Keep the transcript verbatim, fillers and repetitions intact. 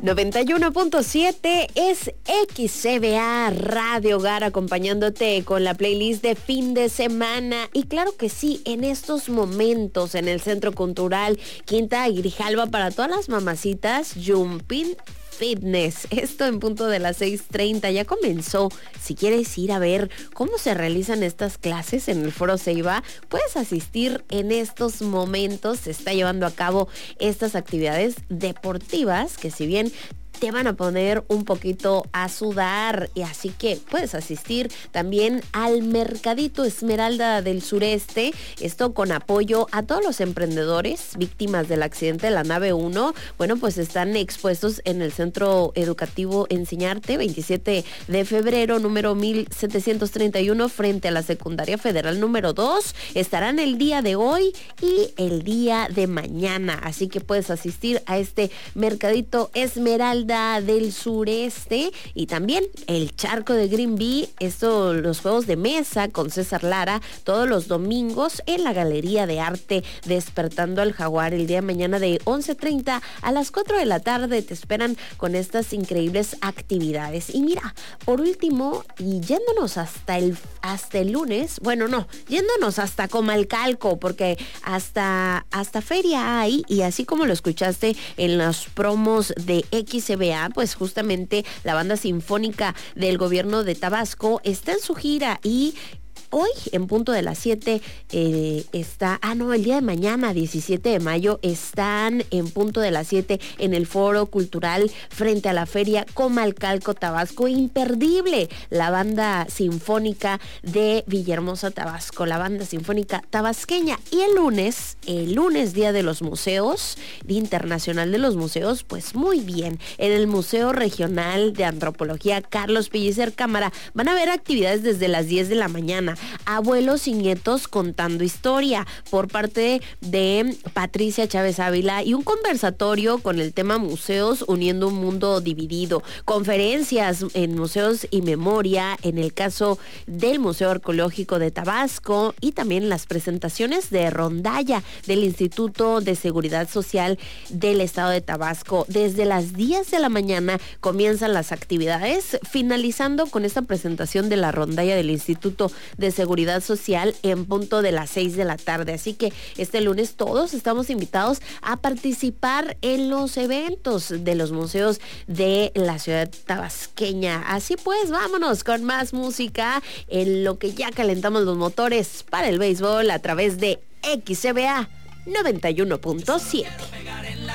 noventa y uno punto siete es X C V A Radio Hogar, acompañándote con la playlist de fin de semana. Y claro que sí, en estos momentos en el Centro Cultural Quinta Grijalva, para todas las mamacitas, Jumping Fitness. Esto en punto de las seis treinta ya comenzó. Si quieres ir a ver cómo se realizan estas clases en el Foro Ceiba, puedes asistir en estos momentos. Se está llevando a cabo estas actividades deportivas que, si bien te van a poner un poquito a sudar, y así que puedes asistir también al Mercadito Esmeralda del Sureste, esto con apoyo a todos los emprendedores víctimas del accidente de la nave uno. Bueno, pues están expuestos en el Centro Educativo Enseñarte, veintisiete de febrero, número mil setecientos treinta y uno, frente a la Secundaria Federal número dos. Estarán el día de hoy y el día de mañana, así que puedes asistir a este Mercadito Esmeralda del Sureste. Y también el Charco de Green Bee, esto, los juegos de mesa con César Lara, todos los domingos en la Galería de Arte Despertando al Jaguar. El día de mañana de once treinta a las cuatro de la tarde te esperan con estas increíbles actividades. Y mira, por último, y yéndonos hasta el hasta el lunes, bueno, no, yéndonos hasta Comalcalco, porque hasta hasta feria hay, y así como lo escuchaste en los promos de X C V A, pues justamente la Banda Sinfónica del Gobierno de Tabasco está en su gira, y hoy, en punto de las siete, eh, está, ah no, el día de mañana, diecisiete de mayo, están en punto de las siete en el Foro Cultural frente a la Feria Comalcalco, Tabasco. Imperdible, la Banda Sinfónica de Villahermosa, Tabasco, la Banda Sinfónica Tabasqueña. Y el lunes, el lunes, Día de los Museos, Día Internacional de los Museos, pues muy bien, en el Museo Regional de Antropología Carlos Pellicer Cámara van a haber actividades desde las diez de la mañana. Abuelos y nietos contando historia, por parte de Patricia Chávez Ávila, y un conversatorio con el tema museos uniendo un mundo dividido. Conferencias en museos y memoria, en el caso del Museo Arqueológico de Tabasco, y también las presentaciones de rondalla del Instituto de Seguridad Social del Estado de Tabasco. Desde las diez de la mañana comienzan las actividades, finalizando con esta presentación de la rondalla del Instituto de Seguridad Social en punto de las seis de la tarde. Así que este lunes todos estamos invitados a participar en los eventos de los museos de la ciudad tabasqueña. Así pues, vámonos con más música en lo que ya calentamos los motores para el béisbol a través de X C V A noventa y uno punto siete.